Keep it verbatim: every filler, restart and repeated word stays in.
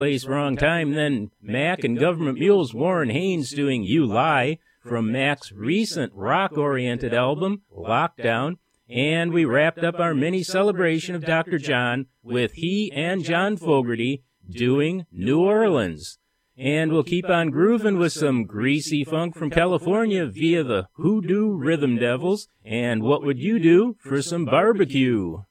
place, wrong time. Then Mac and Government Mules, Warren Haynes doing You Lie from Mac's recent rock-oriented album, Lockdown. And we wrapped up our mini celebration of Doctor John with he and John Fogerty doing New Orleans. And we'll keep on grooving with some greasy funk from California via the Hoodoo Rhythm Devils. And what would you do for some barbecue?